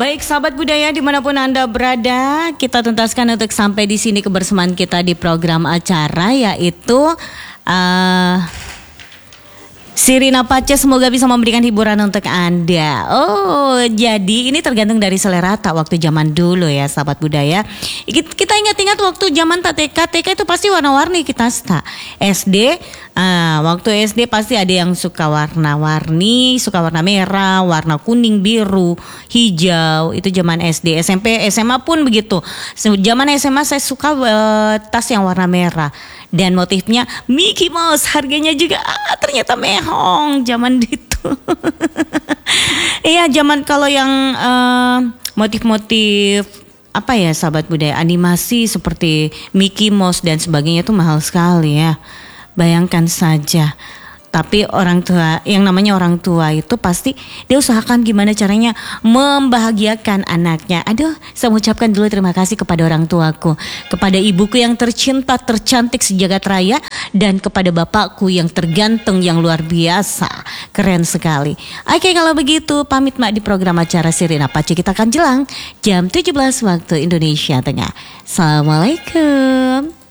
Baik sahabat budaya dimanapun Anda berada, kita tuntaskan untuk sampai di sini kebersamaan kita di program acara yaitu Sirina Pace, semoga bisa memberikan hiburan untuk Anda. Oh, jadi ini tergantung dari selera tak waktu zaman dulu ya sahabat budaya. Kita ingat-ingat waktu zaman TK itu pasti warna-warni kita SD. Waktu SD pasti ada yang suka warna-warni, suka warna merah, warna kuning, biru, hijau. Itu zaman SD. SMP, SMA pun begitu. Zaman SMA saya suka tas yang warna merah. Dan motifnya Mickey Mouse, harganya juga ternyata mehong zaman itu. Iya, zaman kalau yang motif-motif apa ya sahabat budaya, animasi seperti Mickey Mouse dan sebagainya itu mahal sekali ya. Bayangkan saja. Tapi orang tua, yang namanya orang tua itu pasti dia usahakan gimana caranya membahagiakan anaknya. Aduh, saya mengucapkan dulu terima kasih kepada orang tuaku, kepada ibuku yang tercinta, tercantik sejagat raya, dan kepada bapakku yang terganteng, yang luar biasa. Keren sekali. Oke, kalau begitu pamit mak di program acara Sirina Pace. Kita akan jelang jam 17 waktu Indonesia Tengah. Assalamualaikum.